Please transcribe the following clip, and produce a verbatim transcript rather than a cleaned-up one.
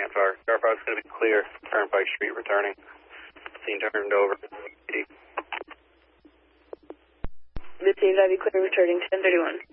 Campfire. Car five is going to be clear. Turnpike Street returning. Scene turned over. Mid-team, that'd be clear returning ten thirty-one.